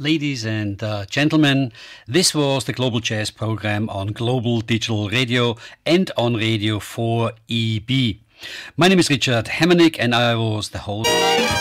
Ladies and gentlemen, this was the Global Jazz program on Global Digital Radio and on Radio 4EB. My name is Richard Hemmernick and I was the host.